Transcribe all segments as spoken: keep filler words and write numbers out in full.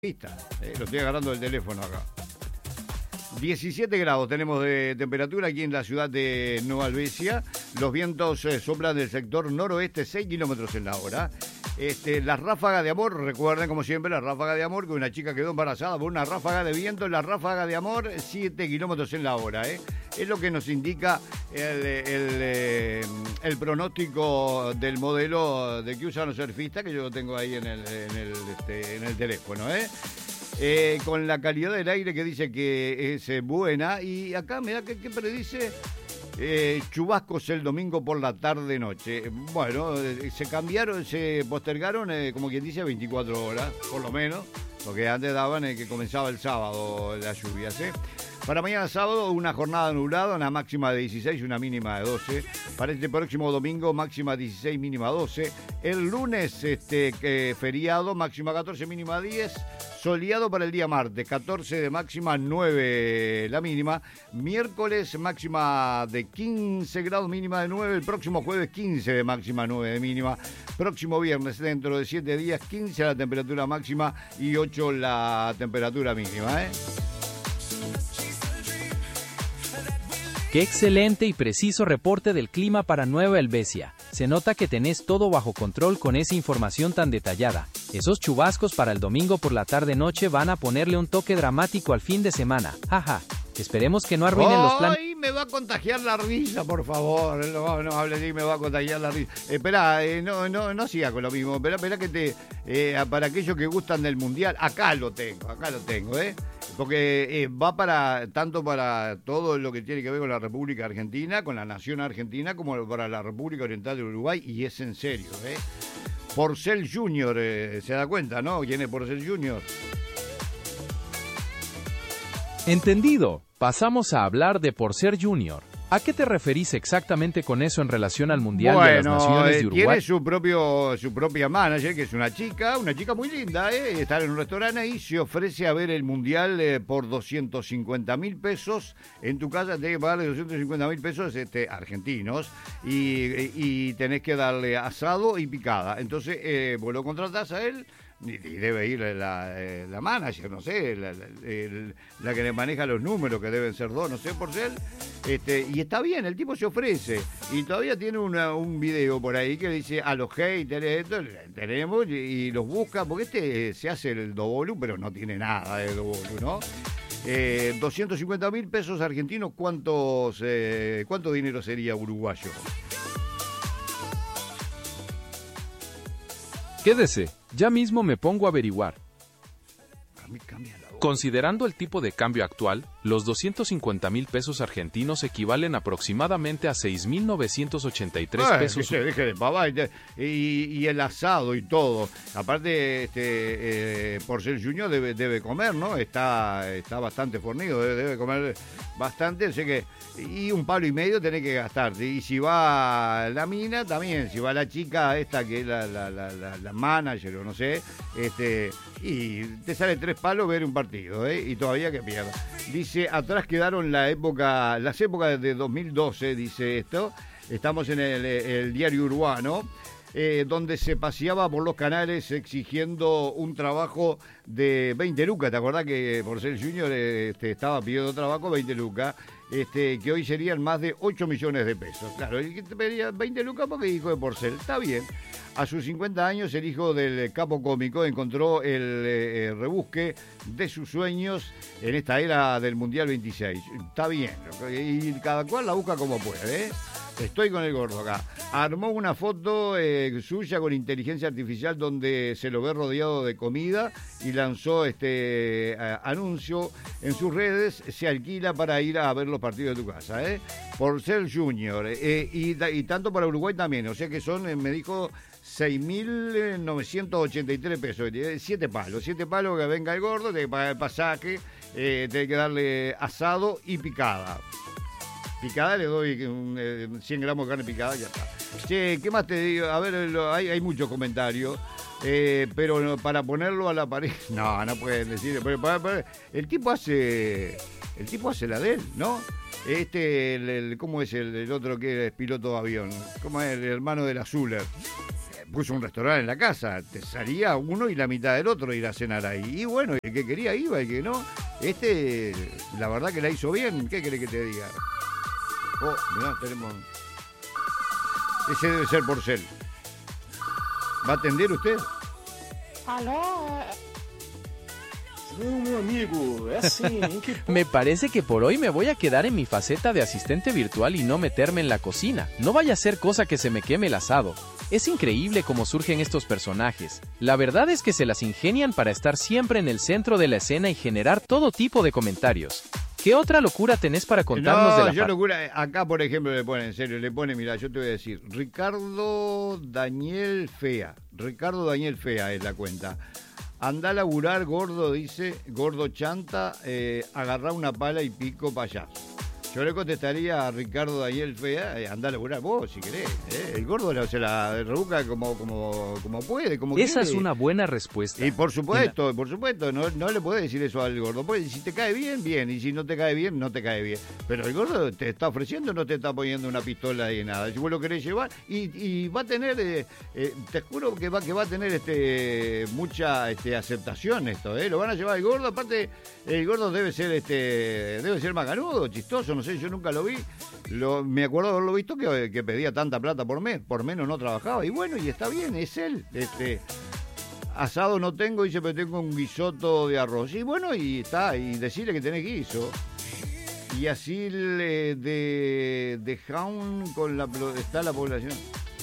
Pista, eh, lo estoy agarrando del teléfono acá. diecisiete grados tenemos de temperatura aquí en la ciudad de Nueva Albesia. Los vientos eh, soplan del sector noroeste, seis kilómetros en la hora. Este, la ráfaga de amor, recuerden como siempre, la ráfaga de amor, que una chica quedó embarazada por una ráfaga de viento. La ráfaga de amor, siete kilómetros en la hora. ¿eh? Es lo que nos indica el, el, el, el pronóstico del modelo de que usan los surfistas, que yo lo tengo ahí en el, en el, este, en el teléfono. ¿eh? Eh, con la calidad del aire que dice que es eh, buena. Y acá, mirá, ¿qué, qué predice? Eh, chubascos el domingo por la tarde-noche. Bueno, eh, se cambiaron, se postergaron, eh, como quien dice, veinticuatro horas, por lo menos, porque antes daban eh, que comenzaba el sábado las lluvias. ¿eh? Para mañana sábado, una jornada nublada, una máxima de dieciséis, una mínima de doce. Para este próximo domingo, máxima dieciséis, mínima doce. El lunes, este eh, feriado, máxima catorce, mínima diez. Soleado para el día martes, catorce de máxima, nueve la mínima. Miércoles, máxima de quince grados, mínima de nueve. El próximo jueves, quince de máxima, nueve de mínima. Próximo viernes, dentro de siete días, quince la temperatura máxima y ocho la temperatura mínima. ¿eh? Qué excelente y preciso reporte del clima para Nueva Helvecia. Se nota que tenés todo bajo control con esa información tan detallada. Esos chubascos para el domingo por la tarde-noche van a ponerle un toque dramático al fin de semana. Jaja. Esperemos que no arruinen ¡Oh, los planes. ¡Ay, me va a contagiar la risa, por favor! No, no hable así, me va a contagiar la risa. Espera, eh, no, no, no siga con lo mismo. Espera, espera que te... Eh, para aquellos que gustan del Mundial, acá lo tengo, acá lo tengo, ¿eh? Porque eh, va para tanto para todo lo que tiene que ver con la República Argentina, con la nación argentina, como para la República Oriental de Uruguay, y es en serio, ¿eh? Porcel Junior, eh, se da cuenta, ¿no? ¿Quién es Porcel Junior? Entendido. Pasamos a hablar de Porcel Junior. ¿A qué te referís exactamente con eso en relación al Mundial bueno, de las Naciones de Uruguay? Tiene su propio su propia manager, que es una chica, una chica muy linda, ¿eh? Está en un restaurante y se ofrece a ver el Mundial eh, por doscientos cincuenta mil pesos. En tu casa tenés que pagarle doscientos cincuenta mil pesos este, argentinos y, y tenés que darle asado y picada. Entonces, eh, vos lo contratás a él. Y debe ir la, eh, la manager, no sé, la, la, el, la que le maneja los números, que deben ser dos, no sé, por ser. Este, y está bien, el tipo se ofrece. Y todavía tiene una, un video por ahí que dice a los haters, esto, tenemos, y, y los busca, porque este se hace el dobolu, pero no tiene nada de dobolu, ¿no? Eh, doscientos cincuenta mil pesos argentinos, ¿cuántos, eh, ¿cuánto dinero sería uruguayo? Quédese, ya mismo me pongo a averiguar. A mí cambia la voz. Considerando el tipo de cambio actual, los doscientos cincuenta mil pesos argentinos equivalen aproximadamente a seis mil novecientos ochenta y tres Ay, pesos. Que se deje de pavá y, y, y el asado y todo. Aparte, este, eh, Porcel Junior debe, debe comer, ¿no? Está, está bastante fornido, debe, debe comer bastante, así que y un palo y medio tenés que gastarte. Y si va la mina, también. Si va la chica esta que es la, la, la, la, la manager o no sé, este, y te sale tres palos ver un partido, ¿eh? Y todavía que pierda. Dice, atrás quedaron la época, las épocas de dos mil doce, dice esto. Estamos en el, el diario urbano. Eh, donde se paseaba por los canales exigiendo un trabajo de veinte lucas. ¿Te acordás que Porcel Junior este, estaba pidiendo trabajo veinte lucas? Este, que hoy serían más de ocho millones de pesos. Claro, y que te pedía veinte lucas porque hijo de Porcel. Está bien. A sus cincuenta años, el hijo del capo cómico encontró el eh, rebusque de sus sueños en esta era del Mundial veintiséis. Está bien. Y cada cual la busca como puede, ¿eh? Estoy con el gordo acá. Armó una foto eh, suya con inteligencia artificial donde se lo ve rodeado de comida y lanzó este eh, anuncio en sus redes. Se alquila para ir a ver los partidos de tu casa, ¿eh? Porcel Junior. Eh, y, y tanto para Uruguay también. O sea que son, eh, me dijo, seis mil novecientos ochenta y tres pesos. Siete palos. Siete palos que venga el gordo, tiene que pagar el pasaje, eh, tiene que darle asado y picada. Picada le doy un, eh, cien gramos de carne picada, ya está. Che, ¿qué más te digo? A ver, lo, hay, hay muchos comentarios, eh, pero no, para ponerlo a la pared, no, no pueden decir. Pero, para, para, el tipo hace, el tipo hace la de él, ¿no? Este, el, el, ¿cómo es el, el otro que es piloto de avión? ¿Cómo es el hermano de la Zuller? puso un restaurante en la casa, te salía uno y la mitad del otro ir a cenar ahí. Y bueno, el que quería iba, el que no. Este, la verdad que la hizo bien. ¿Qué querés que te diga? Oh, mirá, tenemos... Ese debe ser Porcel. ¿Va a atender usted? Aló. No, meu amigo, es así. Me parece que por hoy me voy a quedar en mi faceta de asistente virtual y no meterme en la cocina. No vaya a ser cosa que se me queme el asado. Es increíble cómo surgen estos personajes. La verdad es que se las ingenian para estar siempre en el centro de la escena y generar todo tipo de comentarios. ¿Qué otra locura tenés para contarnos no, de la yo fa- locura, acá por ejemplo le pone, en serio, le pone, mira, yo te voy a decir, Ricardo Daniel Fea, Ricardo Daniel Fea es la cuenta. Anda a laburar, gordo, dice, gordo chanta, eh, agarrá una pala y pico para allá. Yo le contestaría a Ricardo Daniel Fea, eh, anda a laburar vos si querés. Eh. El gordo se la rebusca como, como, como puede, como Esa quiere. es una buena respuesta. Y por supuesto, por supuesto, no, no le podés decir eso al gordo. Pues, si te cae bien, bien. Y si no te cae bien, no te cae bien. Pero el gordo te está ofreciendo, no te está poniendo una pistola y nada. Si vos lo querés llevar, y, y va a tener, eh, eh, te juro que va, que va a tener este mucha este, aceptación esto, ¿eh? Lo van a llevar el gordo. Aparte, el gordo debe ser este debe ser macanudo, chistoso, no sé, yo nunca lo vi. Lo, me acuerdo de haberlo visto que, que pedía tanta plata por mes, por menos no trabajaba. Y bueno, y está bien, es él. Este, asado no tengo, dice, pero tengo un guisoto de arroz. Y bueno, y está, y decirle que tenés guiso. Y así le, de, de Jaun con la, está la población.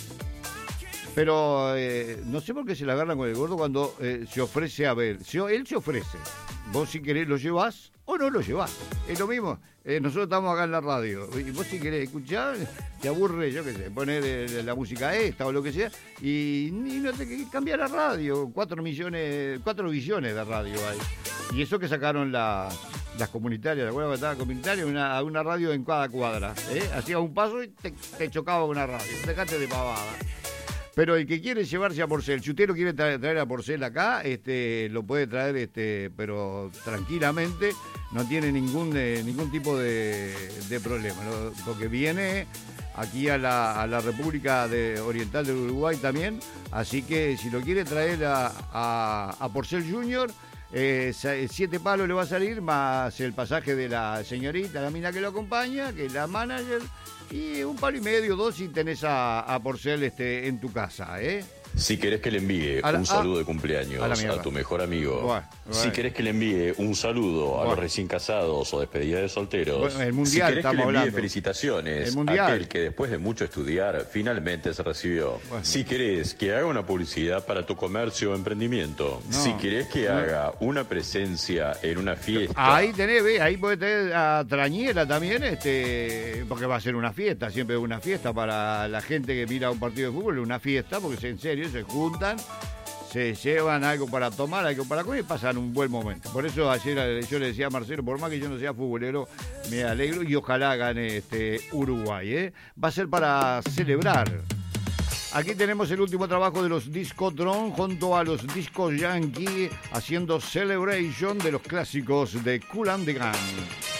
Pero eh, no sé por qué se la agarran con el gordo cuando eh, se ofrece a ver. Si, él se ofrece. Vos si querés lo llevás o no lo llevás. Es lo mismo. Eh, nosotros estamos acá en la radio. Y vos si querés escuchar, te aburre, yo qué sé, poner eh, la música esta o lo que sea. Y, y no te que cambiar la radio. Cuatro millones, cuatro visiones de radio hay. Y eso que sacaron la, las comunitarias, ¿te acuerdas que estaba comunitaria? Una, una radio en cada cuadra. ¿eh? Hacía un paso y te, te chocaba con una radio. Dejate de pavada. Pero el que quiere llevarse a Porcel, si usted lo quiere traer, traer a Porcel acá, este, lo puede traer, este, pero tranquilamente, no tiene ningún de, ningún tipo de, de problema, ¿no? Porque viene aquí a la, a la República de, Oriental del Uruguay también, así que si lo quiere traer a, a, a Porcel Junior, eh, siete palos le va a salir, más el pasaje de la señorita, la mina que lo acompaña, que es la manager. Y un palo y medio, dos, si tenés a, a Porcel este, en tu casa, ¿eh? Si querés que le envíe la, un saludo a, de cumpleaños a, a tu mejor amigo, bueno, bueno. Si querés que le envíe un saludo bueno. a los recién casados o despedida de solteros, bueno, el mundial, si querés que le envíe hablando. felicitaciones a aquel que después de mucho estudiar finalmente se recibió, bueno. Si querés que haga una publicidad para tu comercio o emprendimiento, no. Si querés que no. haga una presencia en una fiesta. Ahí tenés, ve, ahí podés tener a Trañera también, este, porque va a ser una fiesta, siempre es una fiesta para la gente que mira un partido de fútbol, una fiesta, porque en serio se juntan, se llevan algo para tomar, algo para comer y pasan un buen momento. Por eso ayer yo le decía a Marcelo, por más que yo no sea futbolero, me alegro y ojalá gane este Uruguay, ¿eh? Va a ser para celebrar. Aquí tenemos el último trabajo de los Discotron junto a los Discos Yankee haciendo Celebration de los clásicos de Kool and the Gang.